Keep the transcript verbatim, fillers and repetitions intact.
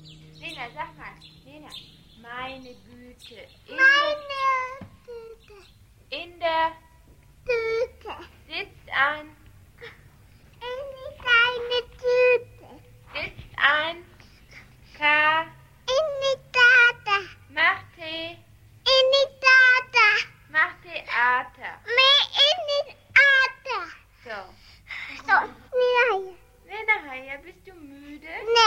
Lena, sag mal. Lena, meine Güte. In Meine Tüte. Der, in der Tüte. sitzt ein, In deine Tüte. sitzt ein, K, In die Tata. macht Tee, In die Tata. macht Theater. Mehr in die Tata. So. So, nein. Lena, Heia, bist du müde? Nee.